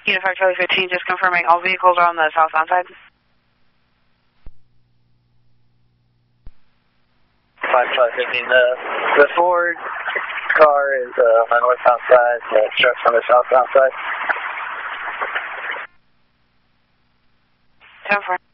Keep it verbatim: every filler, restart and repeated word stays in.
Unified Charlie fifteen, just confirming all vehicles are on the southbound side. five Charlie fifteen, the, the Ford car is uh, on the northbound side, the truck's on the southbound side. ten four.